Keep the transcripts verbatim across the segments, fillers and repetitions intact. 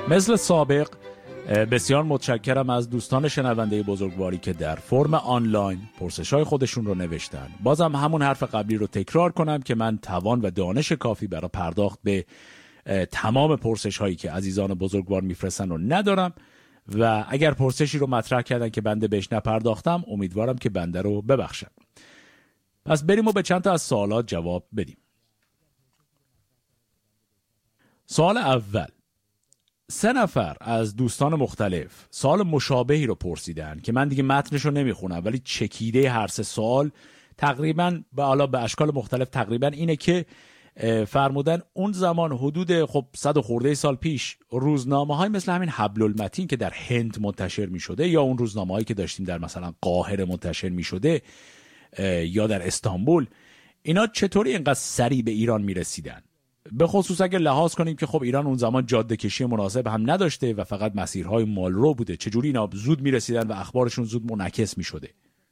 مثل سابق بسیار متشکرم از دوستان شنونده بزرگواری که در فرم آنلاین پرسش‌های خودشون رو نوشتن. بازم همون حرف قبلی رو تکرار کنم که من توان و دانش کافی برای پرداخت به تمام پرسش‌هایی که عزیزان بزرگوار میفرستن رو ندارم و اگر پرسشی رو مطرح کردن که بنده بهش نپرداختم امیدوارم که بنده رو ببخشن. پس بریم و به چند تا از سوالات جواب بدیم. سوال اول، سه نفر از دوستان مختلف سوال مشابهی رو پرسیدن که من دیگه متنش رو نمیخونم، ولی چکیده هر سه سوال تقریبا به حالا به اشکال مختلف تقریبا اینه که فرمودن اون زمان حدود خب صد خورده سال پیش روزنامه‌های مثل همین حبل المتین که در هند منتشر می‌شده یا اون روزنامه‌هایی که داشتیم در مثلا قاهره منتشر می‌شده یا در استانبول، اینا چطوری اینقدر سریع به ایران می‌رسیدن؟ به خصوص اگر لحاظ کنیم که خب ایران اون زمان جاده کشی مناسب هم نداشته و فقط مسیرهای مالرو بوده، چجوری اینا زود می‌رسیدن و اخبارشون زود منعکس می‌شده؟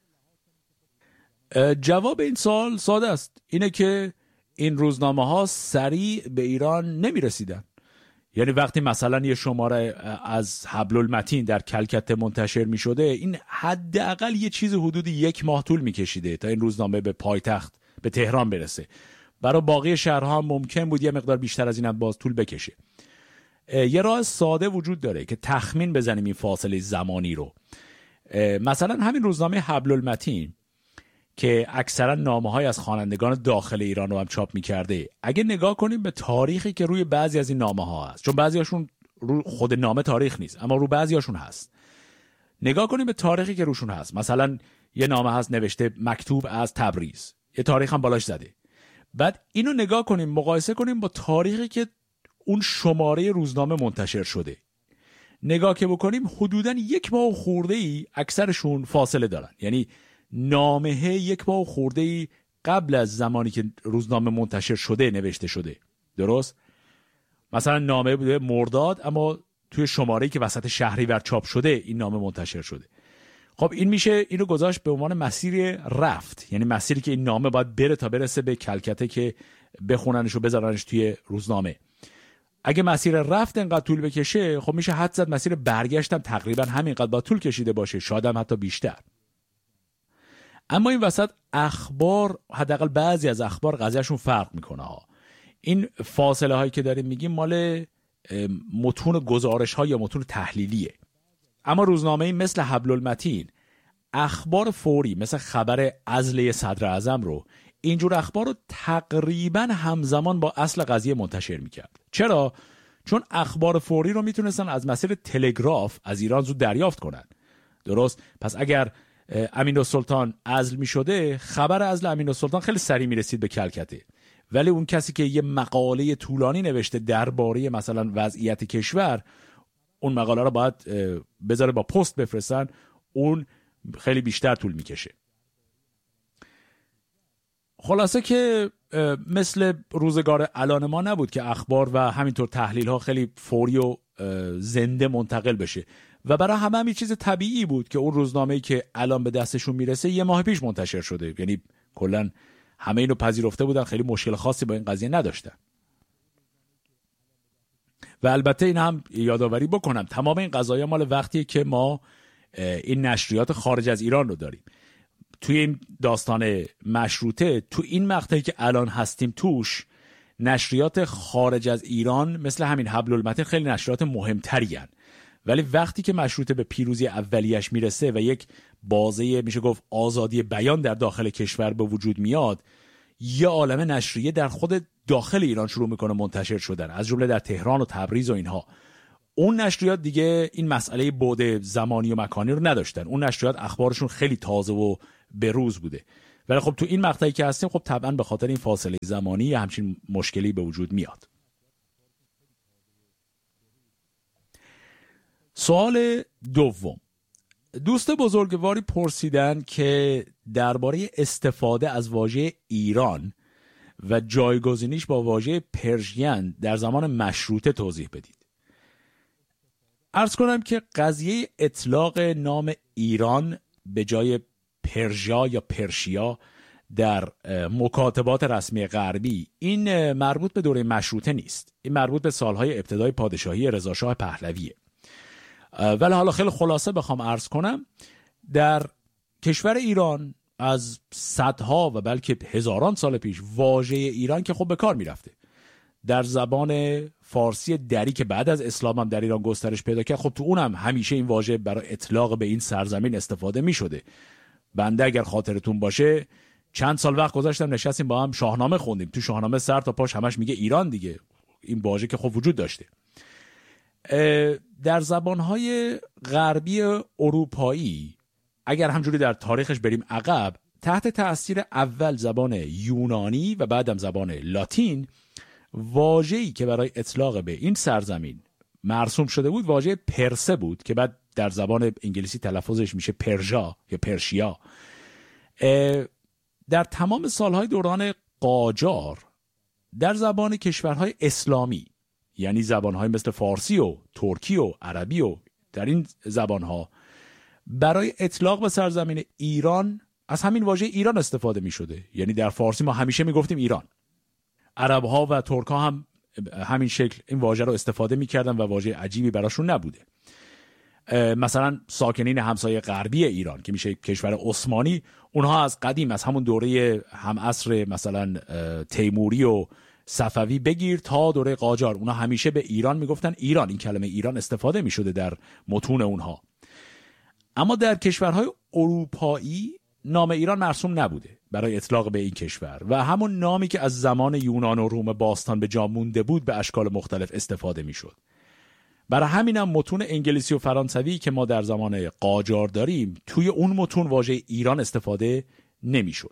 جواب این سوال ساده است، اینه که این روزنامه ها سریع به ایران نمی رسیدن. یعنی وقتی مثلا یه شماره از حبل المتین در کلکته منتشر می شده، این حداقل یه چیز حدود یک ماه طول می کشیده تا این روزنامه به پایتخت به تهران برسه. برای باقی شهرها هم ممکن بود یه مقدار بیشتر از این هم باز طول بکشه. یه راه ساده وجود داره که تخمین بزنیم این فاصله زمانی رو. مثلا همین روزنامه حبل المتین که اکثرا نامه‌های از خوانندگان داخل ایران رو هم چاپ می‌کرده، اگه نگاه کنیم به تاریخی که روی بعضی از این نامه‌ها هست، چون بعضی‌هاشون رو خود نامه تاریخ نیست اما رو بعضی‌هاشون هست، نگاه کنیم به تاریخی که روشون هست. مثلا یه نامه هست نوشته مکتوب از تبریز، یه تاریخ هم بالاش زده. بعد اینو نگاه کنیم مقایسه کنیم با تاریخی که اون شماره روزنامه منتشر شده، نگاه که بکنیم حدوداً یک ماه خورده‌ای اکثرشون فاصله دارن. یعنی نامه یک ماه خورده‌ای قبل از زمانی که روزنامه منتشر شده نوشته شده. درست؟ مثلا نامه بوده مرداد اما توی شماره‌ای که وسط شهریور چاپ شده این نامه منتشر شده. خب این میشه اینو گذاشت به عنوان مسیر رفت، یعنی مسیری که این نامه باید بره تا برسه به کلکته که بخوننش و بذارنش توی روزنامه. اگه مسیر رفت اینقدر طول بکشه، خب میشه حد زد مسیر برگشت هم تقریبا همینقدر با طول کشیده باشه، شاید هم حتی بیشتر. اما این وسط اخبار، حداقل بعضی از اخبار قضیهشون فرق میکنه ها. این فاصله هایی که داریم میگیم مال متون گزارش ها یا متون تحلیلیه. اما روزنامه مثل حبل المتین اخبار فوری مثل خبر عزل صدر اعظم رو، اینجور اخبار رو تقریبا همزمان با اصل قضیه منتشر میکرد. چرا؟ چون اخبار فوری رو میتونستن از مسیر تلگراف از ایران زود دریافت کنن. درست؟ پس اگر امین‌السلطان عزل می شده، خبر عزل امین‌السلطان خیلی سریع می رسید به کلکته، ولی اون کسی که یه مقاله طولانی نوشته درباره مثلا وضعیت کشور، اون مقاله رو باید بذاره با پست بفرستن، اون خیلی بیشتر طول می کشه. خلاصه که مثل روزگار الان ما نبود که اخبار و همینطور تحلیل ها خیلی فوری و زنده منتقل بشه و برای همه هم چیز طبیعی بود که اون روزنامه‌ای که الان به دستشون میرسه یه ماه پیش منتشر شده. یعنی کلا همه اینو پذیرفته بودن، خیلی مشکل خاصی با این قضیه نداشتن. و البته این هم یادآوری بکنم تمام این قضایا مال وقتیه که ما این نشریات خارج از ایران رو داریم. توی این داستان مشروطه، تو این مقطعی که الان هستیم توش، نشریات خارج از ایران مثل همین حبل المتین خیلی نشریات مهمتری هن. ولی وقتی که مشروطه به پیروزی اولیش میرسه و یک بازه میشه گفت آزادی بیان در داخل کشور به وجود میاد، یه عالمه نشریه در خود داخل ایران شروع میکنه منتشر شدن، از جمله در تهران و تبریز و اینها. اون نشریات دیگه این مسئله بعد زمانی و مکانی رو نداشتن. اون نشریات اخبارشون خیلی تازه و بروز بوده. ولی خب تو این مقطعی که هستیم، خب طبعا به خاطر این فاصله زمانی همچین مشکلی به وجود میاد. سوال دوم، دوست بزرگواری پرسیدن که درباره استفاده از واژه ایران و جایگزینیش با واژه پرژین در زمان مشروطه توضیح بدید. عرض کنم که قضیه اطلاق نام ایران به جای پرژا یا پرشیا در مکاتبات رسمی غربی این مربوط به دوره مشروطه نیست، این مربوط به سالهای ابتدای پادشاهی رضاشاه پهلویه. ولی حالا خیلی خلاصه بخوام عرض کنم، در کشور ایران از صدها و بلکه هزاران سال پیش واژه ایران که خب به کار میرفته. در زبان فارسی دری که بعد از اسلام هم در ایران گسترش پیدا کرد، خب تو اونم همیشه این واژه برای اطلاق به این سرزمین استفاده می شده. بنده اگر خاطرتون باشه چند سال وقت گذاشتم نشستیم با هم شاهنامه خوندیم، تو شاهنامه سر تا پاش همش میگه ایران دیگه، این واژه که خب وجود داشته. در زبانهای غربی اروپایی اگر همجوری در تاریخش بریم عقب، تحت تأثیر اول زبان یونانی و بعدم زبان لاتین، واژه‌ای که برای اطلاق به این سرزمین مرسوم شده بود واژه پرسه بود که بعد در زبان انگلیسی تلفظش میشه پرژا یا پرشیا. در تمام سالهای دوران قاجار در زبان کشورهای اسلامی، یعنی زبانهای مثل فارسی و ترکی و عربی و در این زبانها، برای اطلاق به سرزمین ایران از همین واژه ایران استفاده می شده. یعنی در فارسی ما همیشه می گفتیم ایران، عربها و ترکها هم همین شکل این واژه رو استفاده می کردن و واژه عجیبی براشون نبوده. مثلا ساکنین همسایه غربی ایران که میشه کشور عثمانی، اونها از قدیم از همون دوره هم عصر مثلا تیموری و صفوی بگیر تا دوره قاجار، اونها همیشه به ایران میگفتن ایران، این کلمه ایران استفاده میشده در متون اونها. اما در کشورهای اروپایی نام ایران مرسوم نبوده برای اطلاق به این کشور و همون نامی که از زمان یونان و روم باستان به جا مونده بود به اشکال مختلف استفاده میشد. برای همینم متون انگلیسی و فرانسوی که ما در زمان قاجار داریم، توی اون متون واژه ایران استفاده نمیشد.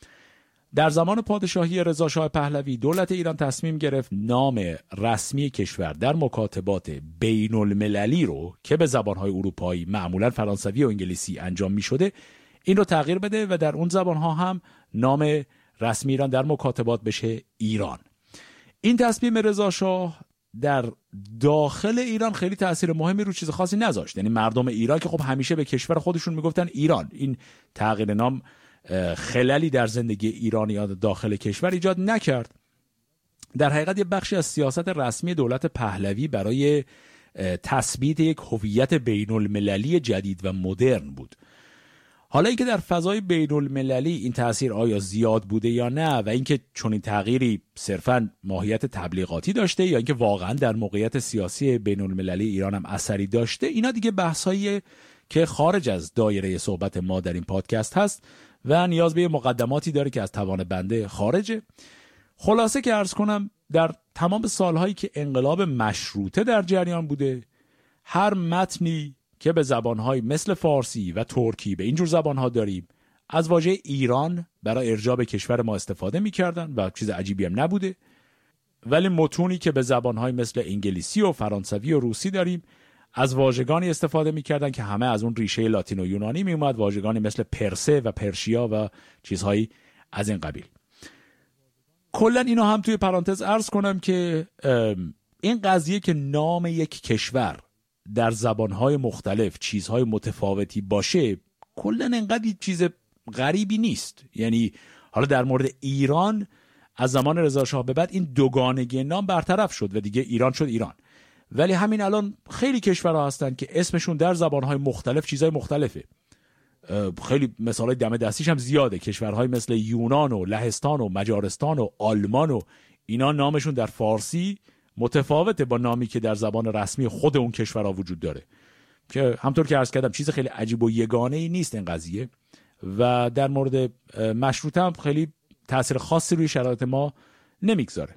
در زمان پادشاهی رضاشاه پهلوی دولت ایران تصمیم گرفت نام رسمی کشور در مکاتبات بین المللی رو که به زبانهای اروپایی معمولا فرانسوی و انگلیسی انجام می شده این رو تغییر بده و در اون زبانها هم نام رسمی ایران در مکاتبات بشه ایران. این تصمیم رضاشاه در داخل ایران خیلی تأثیر مهمی رو چیز خاصی نذاشت. یعنی مردم ایران که خب همیشه به کشور خودشون میگفتن ایران، این تغییر نام خللی در زندگی ایرانیان داخل کشور ایجاد نکرد. در حقیقت یه بخشی از سیاست رسمی دولت پهلوی برای تثبیت یک هویت بین المللی جدید و مدرن بود. حالا اینکه در فضای بین المللی این تأثیر آیا زیاد بوده یا نه و اینکه چون این تغییری صرفاً ماهیت تبلیغاتی داشته یا اینکه واقعاً در موقعیت سیاسی بین المللی ایران هم اثری داشته، اینا دیگه بحثایی که خارج از دایره صحبت ما در این پادکست هست و نیاز به مقدماتی داره که از توان بنده خارجه. خلاصه که عرض کنم در تمام سالهایی که انقلاب مشروطه در جریان بوده، هر متنی که به زبانهای مثل فارسی و ترکی به اینجور زبانها داریم از واژه ایران برای ارجاع به کشور ما استفاده می‌کردن و چیز عجیبی هم نبوده. ولی متونی که به زبانهای مثل انگلیسی و فرانسوی و روسی داریم از واژگانی استفاده می‌کردن که همه از اون ریشه لاتین و یونانی میومد، واژگانی مثل پرسه و پرشیا و چیزهایی از این قبیل. کلا اینو هم توی پرانتز عرض کنم که این قضیه که نام یک کشور در زبانهای مختلف چیزهای متفاوتی باشه کلا انقدر چیز غریبی نیست. یعنی حالا در مورد ایران از زمان رضاشاه به بعد این دوگانگی نام برطرف شد و دیگه ایران شد ایران. ولی همین الان خیلی کشورها هستن که اسمشون در زبانهای مختلف چیزهای مختلفه. خیلی مثالای دم دستیش هم زیاده. کشورهای مثل یونان و لهستان و مجارستان و آلمان و اینا نامشون در فارسی متفاوته با نامی که در زبان رسمی خود اون کشورها وجود داره، که همطور که عرض کردم چیز خیلی عجیب و یگانه‌ای نیست این قضیه و در مورد مشروطه هم خیلی تأثیر خاصی روی شرایط ما نمیگذاره.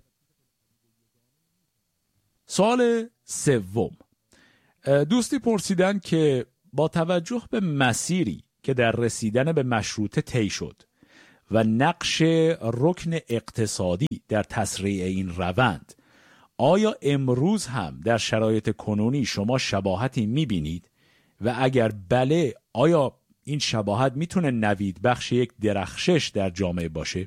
سوال سوم، دوستی پرسیدن که با توجه به مسیری که در رسیدن به مشروطه طی شد و نقش رکن اقتصادی در تسریع این روند، آیا امروز هم در شرایط کنونی شما شباهتی میبینید و اگر بله آیا این شباهت میتونه نوید بخش یک درخشش در جامعه باشه؟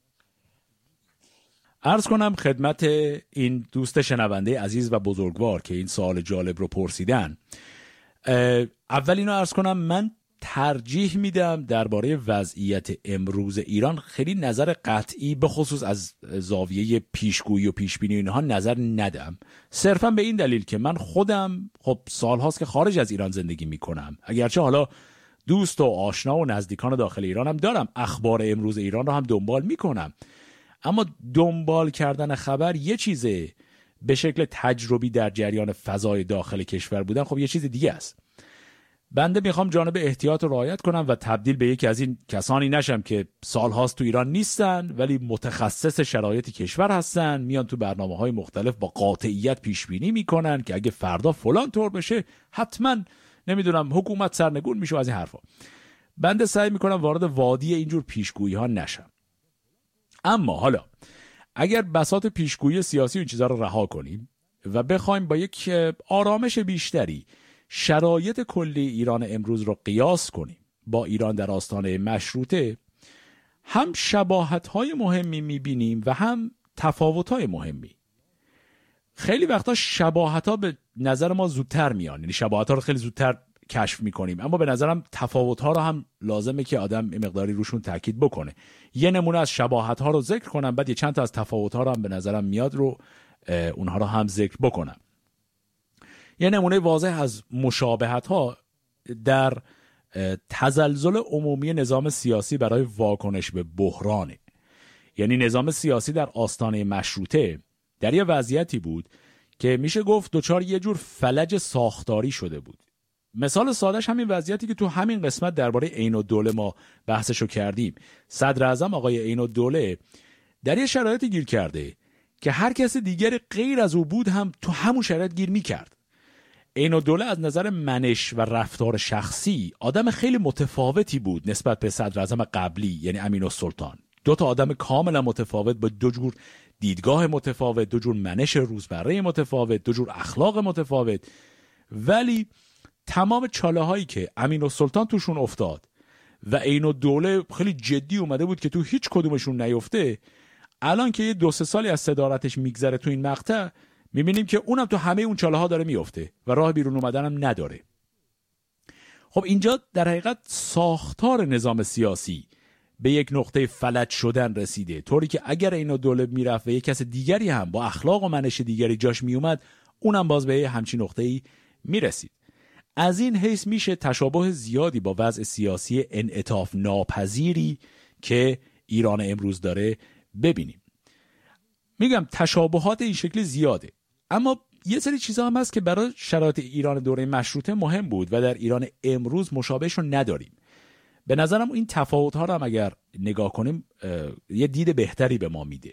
عرض کنم خدمت این دوست شنونده عزیز و بزرگوار که این سوال جالب رو پرسیدن، اول اینو عرض کنم من ترجیح میدم درباره وضعیت امروز ایران خیلی نظر قطعی به خصوص از زاویه پیشگویی و پیشبینی اینها نظر ندم، صرفا به این دلیل که من خودم خب سالهاست که خارج از ایران زندگی میکنم، اگرچه حالا دوست و آشنا و نزدیکان داخل ایرانم دارم، اخبار امروز ایران رو هم دنبال میکنم، اما دنبال کردن خبر یه چیزه، به شکل تجربی در جریان فضای داخل کشور بودن خب یه چیز دیگه است. بنده میخوام جانب احتیاط رو رعایت کنم و تبدیل به یکی از این کسانی نشم که سالهاست تو ایران نیستن ولی متخصص شرایط کشور هستن، میان تو برنامه‌های مختلف با قاطعیت پیش بینی میکنن که اگه فردا فلان طور بشه حتما نمیدونم حکومت سرنگون میشه از این حرفا. بنده سعی میکنم وارد وادی اینجور پیشگویی ها نشم. اما حالا اگر بساط پیشگویی سیاسی و این چیزا رو رها کنیم و بخوایم با یک آرامش بیشتری شرایط کلی ایران امروز رو قیاس کنیم با ایران در آستانه مشروطه، هم شباهت‌های مهمی می‌بینیم و هم تفاوت‌های مهمی. خیلی وقتا شباهت‌ها به نظر ما زودتر میان، یعنی شباهت‌ها رو خیلی زودتر کشف می‌کنیم، اما به نظرم تفاوت‌ها رو هم لازمه که آدم مقداری روشون تاکید بکنه. یه نمونه از شباهت‌ها رو ذکر کنم، بعد یه چند تا از تفاوت‌ها رو هم به نظرم میاد رو اونها رو هم ذکر بکنم. یه نمونه واضح از مشابهت‌ها در تزلزل عمومی نظام سیاسی برای واکنش به بحرانه. یعنی نظام سیاسی در آستانه مشروطه در یه وضعیتی بود که میشه گفت دچار یه جور فلج ساختاری شده بود. مثال سادهش همین وضعیتی که تو همین قسمت درباره عین‌الدوله ما بحثشو کردیم. صدر اعظم آقای عین‌الدوله در یه شرایطی گیر کرده که هر کس دیگر غیر از او بود هم تو همون شرایط گیر میکرد. عین‌الدوله از نظر منش و رفتار شخصی آدم خیلی متفاوتی بود نسبت به صدر اعظم قبلی یعنی امین‌السلطان. دو تا آدم کاملا متفاوت با دو جور دیدگاه متفاوت، دو جور منش روزمره متفاوت، دو جور اخلاق متفاوت، ولی تمام چاله هایی که امین‌السلطان توشون افتاد و عین‌الدوله خیلی جدی اومده بود که تو هیچ کدومشون نیفته، الان که یه دو سه سالی از صدارتش میگذره تو این مقطع میبینیم که اونم تو همه اون چاله ها داره میفته و راه بیرون اومدن هم نداره. خب اینجا در حقیقت ساختار نظام سیاسی به یک نقطه فلج شدن رسیده، طوری که اگر عین‌الدوله میرفت و یک کس دیگری هم با اخلاق و منش دیگری جاش میومد، اونم باز به همچین نقطه‌ای میرسید. از این حیث میشه تشابه زیادی با وضع سیاسی انعطاف ناپذیری که ایران امروز داره ببینیم. میگم تشابهات این شکلی زیاده، اما یه سری چیزا هم هست که برای شرایط ایران دوره مشروطه مهم بود و در ایران امروز مشابهش رو نداریم. به نظرم این تفاوت‌ها رو هم اگر نگاه کنیم یه دید بهتری به ما میده.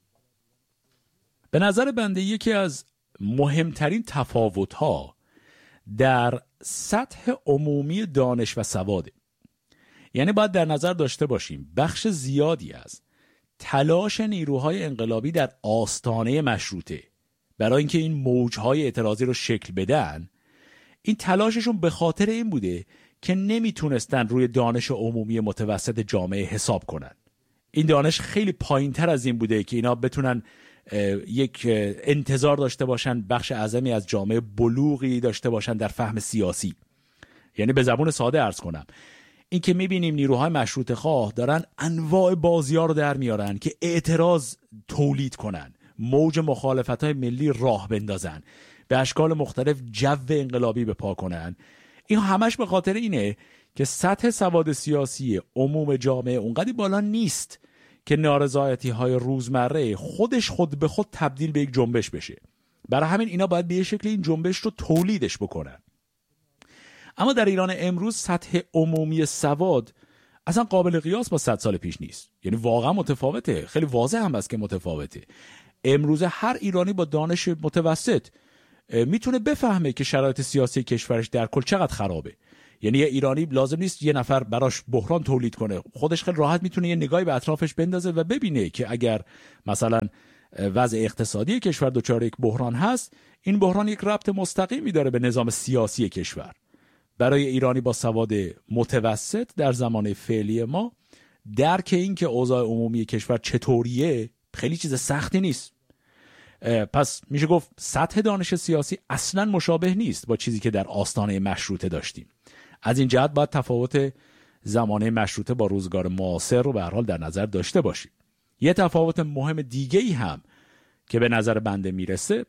به نظر بنده یکی از مهمترین تفاوت‌ها در سطح عمومی دانش و سواده. یعنی باید در نظر داشته باشیم بخش زیادی از تلاش نیروهای انقلابی در آستانه مشروطه برای اینکه این موجهای اعتراضی رو شکل بدن، این تلاششون به خاطر این بوده که نمیتونستن روی دانش عمومی متوسط جامعه حساب کنن. این دانش خیلی پایین‌تر از این بوده که اینا بتونن یک انتظار داشته باشن بخش اعظمی از جامعه بلوغی داشته باشن در فهم سیاسی. یعنی به زبون ساده عرض کنم، این که میبینیم نیروهای مشروطه خواه دارن انواع بازی‌ها رو در میارن که اعتراض تولید کنن، موج مخالفت‌های ملی راه بندازن، به اشکال مختلف جو انقلابی به پا کنن. این همش به خاطر اینه که سطح سواد سیاسی عموم جامعه اونقدر بالا نیست که نارضایتی‌های روزمره خودش خود به خود تبدیل به یک جنبش بشه. برای همین اینا باید به یه شکلی این جنبش رو تولیدش بکنن. اما در ایران امروز سطح عمومی سواد اصلا قابل قیاس با صد سال پیش نیست. یعنی واقعا متفاوته، خیلی واضح هم هست که متفاوته. امروز هر ایرانی با دانش متوسط میتونه بفهمه که شرایط سیاسی کشورش در کل چقدر خرابه. یعنی یه ایرانی لازم نیست یه نفر براش بحران تولید کنه، خودش خیلی راحت میتونه یه نگاهی به اطرافش بندازه و ببینه که اگر مثلا وضع اقتصادی کشور دچار یک بحران هست، این بحران یک ربط مستقیمی داره به نظام سیاسی کشور. برای ایرانی با سواد متوسط در زمان فعلی ما درک این که اوضاع عمومی کشور چطوریه خیلی چیز سختی نیست. پس میشه گفت سطح دانش سیاسی اصلا مشابه نیست با چیزی که در آستانه مشروطه داشتیم. از این جهت باید تفاوت زمانه مشروطه با روزگار معاصر رو به هر حال در نظر داشته باشیم. یه تفاوت مهم دیگه ای هم که به نظر بنده میرسه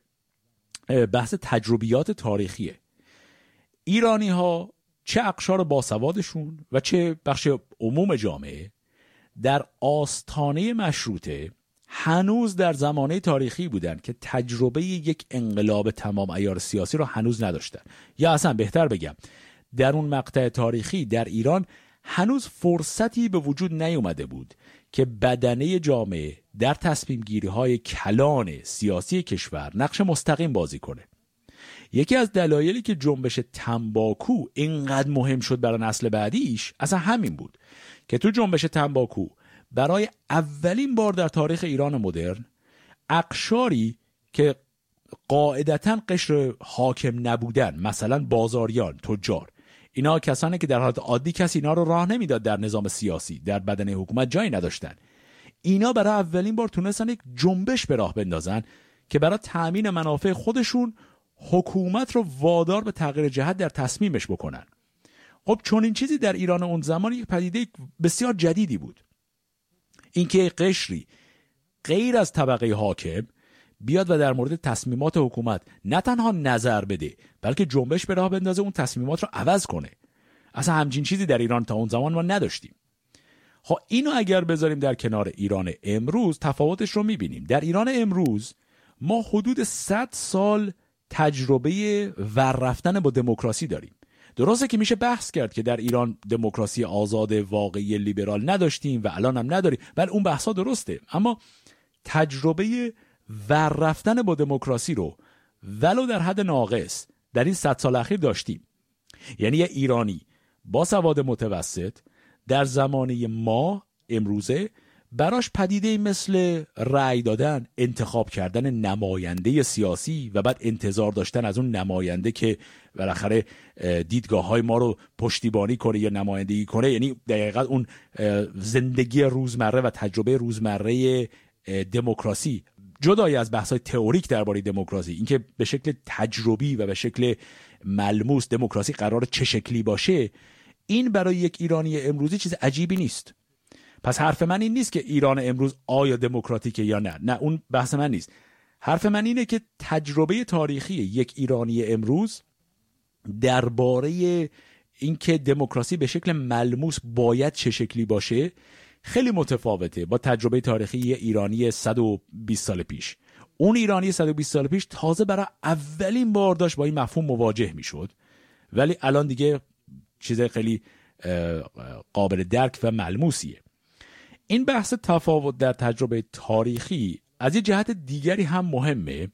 بحث تجربیات تاریخیه. ایرانی ها چه اقشار باسوادشون و چه بخش عموم جامعه در آستانه مشروطه هنوز در زمانه تاریخی بودن که تجربه یک انقلاب تمام عیار سیاسی رو هنوز نداشتن، یا اصلا بهتر بگم در اون مقطع تاریخی در ایران هنوز فرصتی به وجود نیومده بود که بدنه جامعه در تصمیم گیری های کلان سیاسی کشور نقش مستقیم بازی کنه. یکی از دلایلی که جنبش تنباکو اینقدر مهم شد برای نسل بعدیش اصلا همین بود که تو جنبش تنباکو برای اولین بار در تاریخ ایران مدرن اقشاری که قاعدتاً قشر حاکم نبودن، مثلا بازاریان، تجار، اینا کسانی که در حالت عادی کسی اینا رو راه نمیداد در نظام سیاسی، در بدن حکومت جایی نداشتن، اینا برای اولین بار تونستن یک جنبش به راه بندازن که برای تأمین منافع خودشون حکومت رو وادار به تغییر جهت در تصمیمش بکنن. خب چون این چیزی در ایران اون زمان یک پدیده بسیار جدیدی بود، اینکه قشری غیر از طبقه حاکم بیاد و در مورد تصمیمات حکومت نه تنها نظر بده بلکه جنبش به راه بندازه، اون تصمیمات رو عوض کنه. اصلا همچین چیزی در ایران تا اون زمان ما نداشتیم. خب اینو اگر بذاریم در کنار ایران امروز تفاوتش رو میبینیم. در ایران امروز ما حدود صد سال تجربه ور رفتن با دموکراسی داریم. درسته که میشه بحث کرد که در ایران دموکراسی آزاد واقعی لیبرال نداشتیم و الان هم نداریم، بل اون بحثا درسته، اما تجربه ور رفتن با دموکراسی رو ولو در حد ناقص در این صد سال اخیر داشتیم. یعنی یه ایرانی با سواد متوسط در زمانه ما امروزه براش پدیده مثل رأی دادن، انتخاب کردن نماینده سیاسی و بعد انتظار داشتن از اون نماینده که بالاخره دیدگاه های ما رو پشتیبانی کنه یا نمایندگی کنه، یعنی دقیقاً اون زندگی روزمره و تجربه روزمره دموکراسی، جدای از بحث‌های تئوریک درباره دموکراسی، اینکه به شکل تجربی و به شکل ملموس دموکراسی قرار چه شکلی باشه، این برای یک ایرانی امروزی چیز عجیبی نیست. پس حرف من این نیست که ایران امروز آیا دموکراتیکه یا نه، نه اون بحث من نیست. حرف من اینه که تجربه تاریخی یک ایرانی امروز درباره اینکه دموکراسی به شکل ملموس باید چه شکلی باشه خیلی متفاوته با تجربه تاریخی یه ایرانی صد و بیست سال پیش. اون ایرانی صد و بیست سال پیش تازه برای اولین بار داشت با این مفهوم مواجه میشد، ولی الان دیگه چیز خیلی قابل درک و ملموسیه. این بحث تفاوت در تجربه تاریخی از یه جهت دیگری هم مهمه،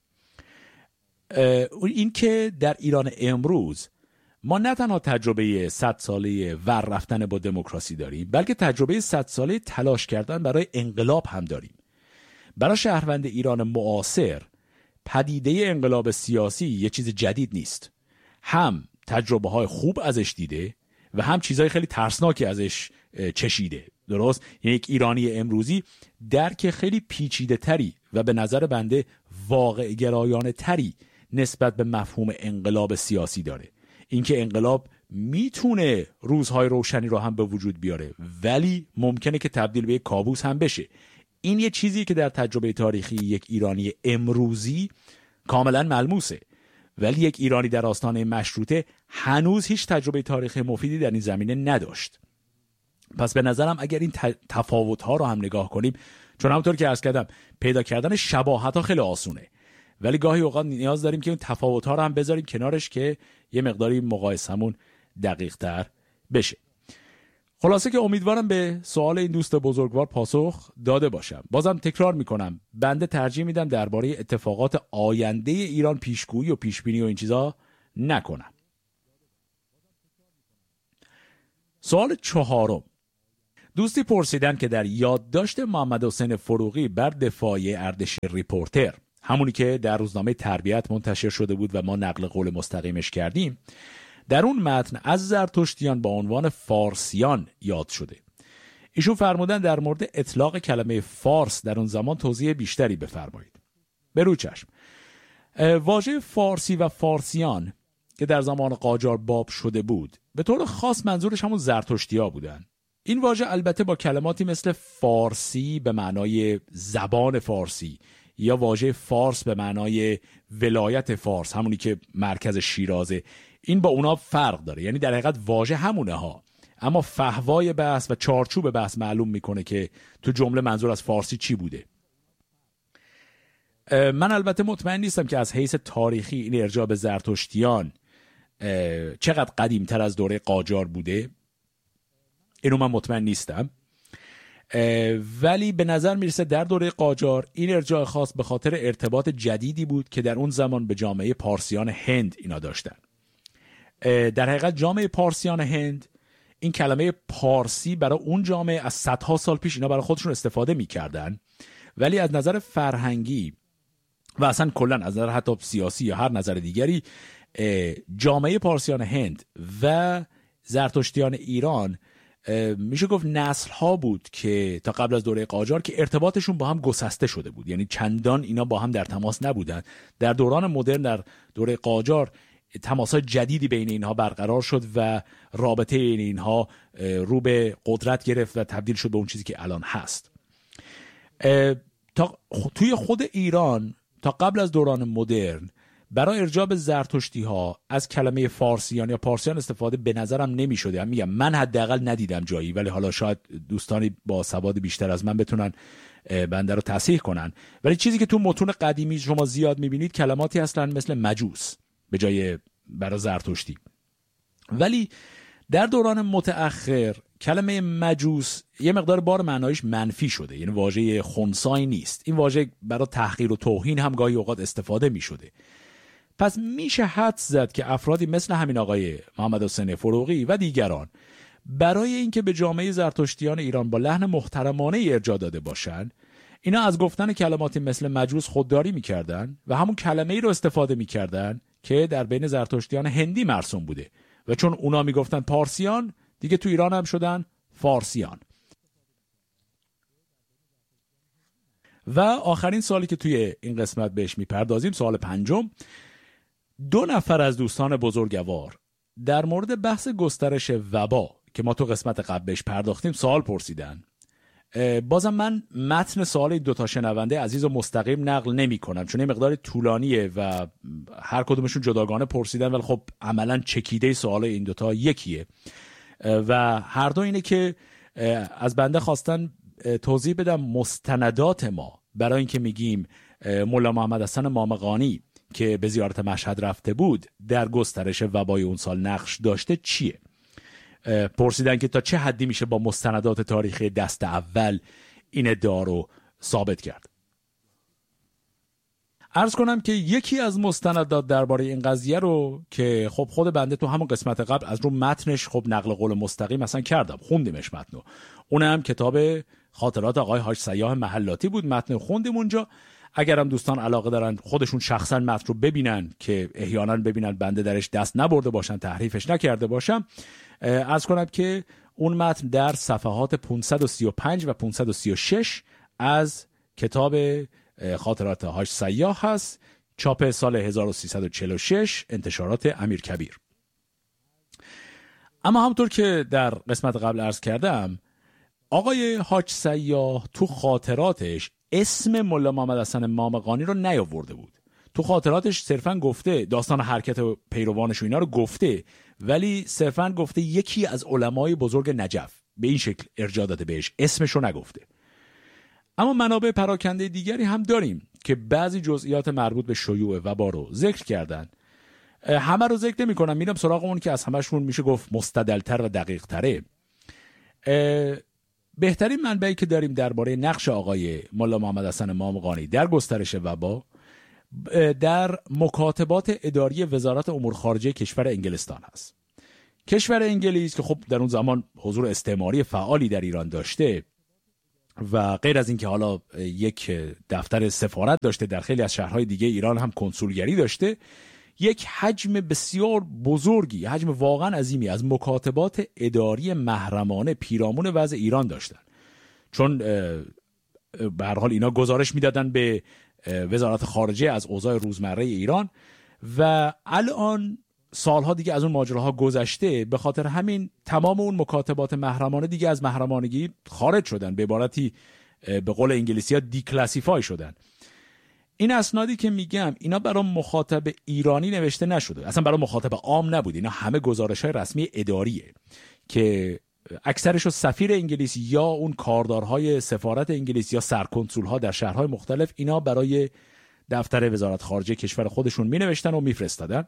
این که در ایران امروز ما نه تنها تجربه صد ساله ور رفتن با دموکراسی داریم، بلکه تجربه صد ساله تلاش کردن برای انقلاب هم داریم. برای شهروند ایران معاصر پدیده انقلاب سیاسی یه چیز جدید نیست. هم تجربه های خوب ازش دیده و هم چیزهای خیلی ترسناکی ازش چشیده. درست؟ یعنی یک ایرانی امروزی درک خیلی پیچیده تری و به نظر بنده واقع گرایانه تری نسبت به مفهوم انقلاب سیاسی داره. اینکه انقلاب میتونه روزهای روشنی رو هم به وجود بیاره، ولی ممکنه که تبدیل به یک کابوس هم بشه. این یه چیزی که در تجربه تاریخی یک ایرانی امروزی کاملا ملموسه، ولی یک ایرانی در آستانه مشروطه هنوز هیچ تجربه تاریخی مفیدی در این زمینه نداشت. پس به نظرم اگر این تفاوت‌ها رو هم نگاه کنیم، چون همونطور که عرض کردم پیدا کردن شباهت‌ها خیلی آسونه، ولی گاهی اوقات نیاز داریم که این تفاوت‌ها رو هم بذاریم کنارش که یه مقداری مقایسمون دقیق‌تر بشه. خلاصه که امیدوارم به سوال این دوست بزرگوار پاسخ داده باشم. بازم تکرار میکنم، بنده ترجیح میدم درباره اتفاقات آینده ایران پیشگویی و پیشبینی و این چیزا نکنم. سوال چهارم، دوستی پرسیدن که در یادداشت محمد حسین فروغی بر دفاع اردشیر ریپورتر، همونی که در روزنامه تربیت منتشر شده بود و ما نقل قول مستقیمش کردیم، در اون متن از زرتشتیان با عنوان فارسیان یاد شده. ایشون فرمودن در مورد اطلاق کلمه فارس در اون زمان توضیح بیشتری بفرمایید. به رو چشم. واژه فارسی و فارسیان که در زمان قاجار باب شده بود به طور خاص منظورش همون زرتشتی‌ها بودن. این واژه البته با کلماتی مثل فارسی به معنای زبان فارسی یا واژه فارس به معنای ولایت فارس، همونی که مرکز شیرازه، این با اونا فرق داره. یعنی در حقیقت واژه همونه ها، اما فهوای بحث و چارچوب بحث معلوم میکنه که تو جمله منظور از فارسی چی بوده. من البته مطمئن نیستم که از حیث تاریخی این ارجاع به زرتشتیان چقدر قدیمتر از دوره قاجار بوده، اینو من مطمئن نیستم، ولی به نظر میرسه در دوره قاجار این ارجاع خاص به خاطر ارتباط جدیدی بود که در اون زمان به جامعه پارسیان هند اینا داشتن. در حقیقت جامعه پارسیان هند، این کلمه پارسی برای اون جامعه از صدها سال پیش اینا برای خودشون استفاده میکردن، ولی از نظر فرهنگی و اصلا کلا از نظر حتی سیاسی یا هر نظر دیگری، جامعه پارسیان هند و زرتشتیان ایران میشه گفت نسل ها بود که تا قبل از دوره قاجار که ارتباطشون با هم گسسته شده بود، یعنی چندان اینا با هم در تماس نبودن. در دوران مدرن، در دوره قاجار، تماس‌های جدیدی بین اینها برقرار شد و رابطه بین اینها رو به قدرت گرفت و تبدیل شد به اون چیزی که الان هست. تا توی خود ایران تا قبل از دوران مدرن برای ارجاع به زرتشتی ها از کلمه فارسیان یا پارسیان استفاده به نظرم نمی شده. میگم من حداقل ندیدم جایی، ولی حالا شاید دوستانی با سواد بیشتر از من بتونن بنده رو تصحیح کنن. ولی چیزی که تو متون قدیمی شما زیاد میبینید کلماتی هستن مثل مجوس به جای برای زرتشتی. ولی در دوران متأخر کلمه مجوس یه مقدار بار معنایش منفی شده، یعنی واژه خنثی نیست. این واژه برای تحقیر و توهین هم گاهی اوقات استفاده می شده. پس میشه حدس زد که افرادی مثل همین آقای محمد حسین فروغی و دیگران برای اینکه به جامعه زرتشتیان ایران با لحن محترمانه ارجاع داده باشن، اینا از گفتن کلماتی مثل مجوس خودداری میکردن و همون کلمه ای رو استفاده میکردن که در بین زرتشتیان هندی مرسوم بوده و چون اونا میگفتن پارسیان، دیگه تو ایران هم شدن فارسیان. و آخرین سوالی که توی این قسمت بهش میپردازیم، سوال پنجم، دو نفر از دوستان بزرگوار در مورد بحث گسترش وبا که ما تو قسمت قبل بهش پرداختیم سوال پرسیدن. بازم من متن سوال این دوتا شنونده عزیز و مستقیم نقل نمی کنم چون این مقدار طولانیه و هر کدومشون جداگانه پرسیدن، ولی خب عملا چکیده سوال این دوتا یکیه و هر دو اینه که از بنده خواستن توضیح بدم مستندات ما برای اینکه میگیم مولا محمد حسن مامقانی که به زیارت مشهد رفته بود در گسترش وبای اون سال نقش داشته چیه. پرسیدن که تا چه حدی میشه با مستندات تاریخی دست اول این ادعا رو ثابت کرد. عرض کنم که یکی از مستندات درباره این قضیه رو که خب خود بنده تو همون قسمت قبل از رو متنش خب نقل قول مستقیم مثلا کردم، خوندیمش متنو، اونم کتاب خاطرات آقای حاج سیاح محلاتی بود، متن خوندیم اونجا. اگرم دوستان علاقه دارن خودشون شخصا متن رو ببینن که احیانا ببینن بنده درش دست نبرده باشن، تحریفش نکرده باشم، عرض کنم که اون متن در صفحات پانصد و سی و پنج و پانصد و سی و شش از کتاب خاطرات حاج سیاح هست، چاپ سال هزار و سیصد و چهل و شش، انتشارات امیرکبیر. اما همونطور که در قسمت قبل عرض کردم، آقای حاج سیاح تو خاطراتش اسم مولا محمد حسن مامقانی رو نیاورده بود. تو خاطراتش صرفاً گفته داستان حرکت پیروانش و اینا رو گفته، ولی صرفاً گفته یکی از علمای بزرگ نجف، به این شکل ارجاع داده بهش، اسمش رو نگفته. اما منابع پراکنده دیگری هم داریم که بعضی جزئیات مربوط به شیوع وبا رو ذکر کردن. همه رو ذکر نمی کنم، میرم سراغ اون که از همشون میشه گفت مستدلتر و دقیق تره. بهترین منبعی که داریم درباره نقش آقای مولا محمد حسن مامقانی در گسترش وبا در مکاتبات اداری وزارت امور خارجه کشور انگلستان هست. کشور انگلیس که خب در اون زمان حضور استعماری فعالی در ایران داشته و غیر از این که حالا یک دفتر سفارت داشته، در خیلی از شهرهای دیگه ایران هم کنسولگری داشته، یک حجم بسیار بزرگی، حجم واقعا عظیمی از مکاتبات اداری محرمانه پیرامون وضع ایران داشتن، چون به هر حال اینا گزارش میدادن به وزارت خارجه از اوضاع روزمره ایران و الان سالها دیگه از اون ماجراها گذشته، به خاطر همین تمام اون مکاتبات محرمانه دیگه از محرمانگی خارج شدن، به عبارتی به قول انگلیسی ها دیکلاسیفای شدن. این اسنادی که میگم اینا برای مخاطب ایرانی نوشته نشده، اصلا برای مخاطب عام نبود، اینا همه گزارش‌های رسمی اداریه که اکثرشو سفیر انگلیس یا اون کاردارهای سفارت انگلیس یا سرکنسول‌ها در شهرهای مختلف اینا برای دفتر وزارت خارجه کشور خودشون مینوشتن و میفرستادن.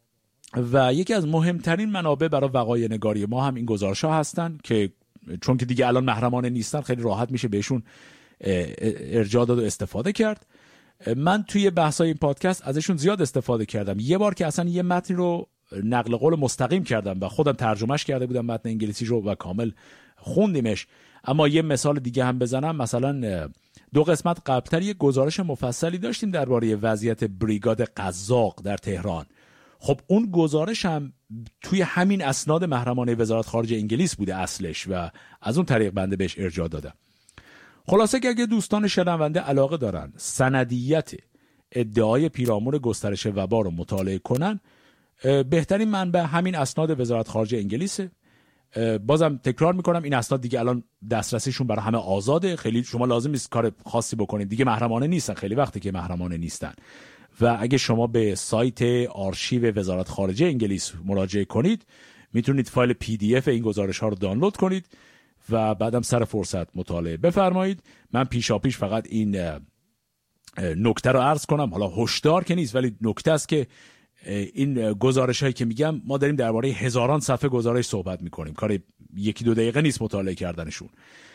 و یکی از مهمترین منابع برای وقایع نگاری ما هم این گزارش‌ها هستن که چون که دیگه الان محرمانه نیستن خیلی راحت میشه بهشون ارجاع داد و استفاده کرد. من توی بحث‌های این پادکست ازشون زیاد استفاده کردم. یه بار که اصلا یه متن رو نقل قول مستقیم کردم و خودم ترجمهش کرده بودم متن انگلیسی رو و کامل خوندیمش. اما یه مثال دیگه هم بزنم، مثلا دو قسمت قبلتر یه گزارش مفصلی داشتیم درباره وضعیت بریگاد قزاق در تهران. خب اون گزارش هم توی همین اسناد محرمانه وزارت خارجه انگلیس بوده اصلش و از اون طریق بنده بهش ارجاع دادم. خلاصه که اگه دوستان شنونده علاقه دارن سندیت ادعای پیرامون گسترش وبا رو مطالعه کنن، بهترین منبع همین اسناد وزارت خارجه انگلیسه. بازم تکرار میکنم این اسناد دیگه الان دسترسیشون برای همه آزاده، خیلی شما لازم نیست کار خاصی بکنید، دیگه محرمانه نیستن، خیلی وقتی که محرمانه نیستن. و اگه شما به سایت آرشیو وزارت خارجه انگلیس مراجعه کنید میتونید فایل پی دی اف این گزارش ها رو دانلود کنید و بعدم سر فرصت مطالعه بفرمایید. من پیشاپیش فقط این نکته رو عرض کنم، حالا هشدار که نیست ولی نکته است که این گزارش هایی که میگم ما داریم درباره هزاران صفحه گزارش صحبت میکنیم، کار یکی دو دقیقه نیست مطالعه کردنشون.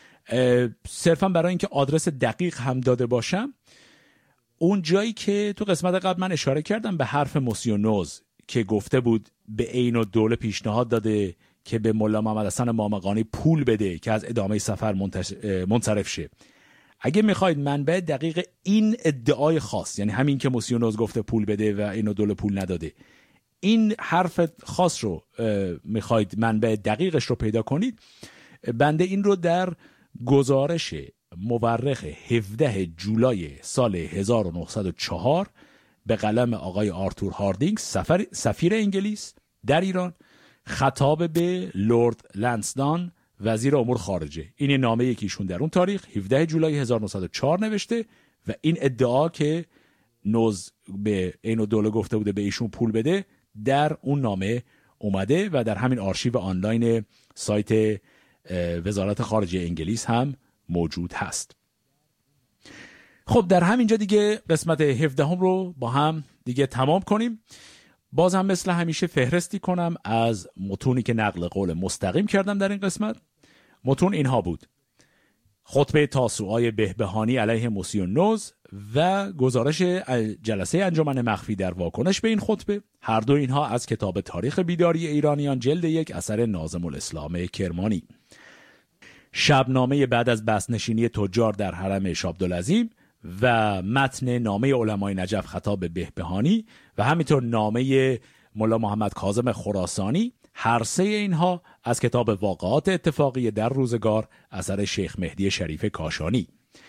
صرفا برای اینکه آدرس دقیق هم داده باشم، اون جایی که تو قسمت قبل من اشاره کردم به حرف موسیونوز که گفته بود به عین الدوله پیشنهاد داده که به ملا محمد حسن مامقانی پول بده که از ادامه سفر منصرف شه. اگه میخواید منبع دقیق این ادعای خاص، یعنی همین که موسیونوز گفته پول بده و عین الدوله پول نداده، این حرف خاص رو میخواید منبع دقیقش رو پیدا کنید، بنده این رو در گزارش مورخ هفدهم جولای سال هزار و نهصد و چهار به قلم آقای آرتور هاردینگ سفر سفیر انگلیس در ایران خطاب به لورد لنسدان وزیر امور خارجه، این نامه یکیشون در اون تاریخ هفدهم جولای هزار و نهصد و چهار نوشته و این ادعا که نوز به عین الدوله گفته بوده به ایشون پول بده در اون نامه اومده و در همین آرشیو آنلاین سایت وزارت خارجه انگلیس هم موجود هست. خب در همینجا دیگه قسمت هفدهم رو با هم دیگه تمام کنیم. باز هم مثل همیشه فهرستی کنم از متونی که نقل قول مستقیم کردم در این قسمت. متون اینها بود: خطبه تاسوعای بهبهانی علیه موسیونوز و گزارش جلسه انجمن مخفی در واکنش به این خطبه، هر دو اینها از کتاب تاریخ بیداری ایرانیان جلد یک اثر ناظم الاسلام کرمانی. شبنامه بعد از بسنشینی تجار در حرم شابدالعظیم و متن نامه علمای نجف خطاب به بهبهانی و همینطور نامه ملا محمد کاظم خراسانی، هر سه اینها از کتاب واقعات اتفاقی در روزگار اثر شیخ مهدی شریف کاشانی.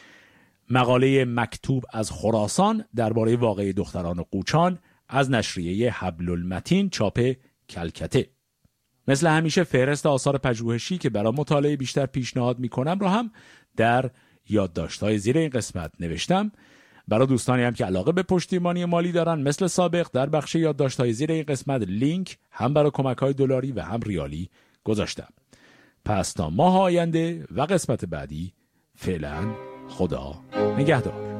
مقاله مکتوب از خراسان درباره واقعه دختران قوچان از نشریه حبل المتین چاپ کلکته. مثل همیشه فهرست آثار پژوهشی که برای مطالعه بیشتر پیشنهاد میکنم رو هم در یادداشت‌های زیر این قسمت نوشتم. برای دوستانی هم که علاقه به پشتیبانی مالی دارن مثل سابق در بخش یادداشت‌های زیر این قسمت لینک هم برای کمک‌های دلاری و هم ریالی گذاشتم. پس تا ماه آینده و قسمت بعدی، فعلا خدا نگهدار.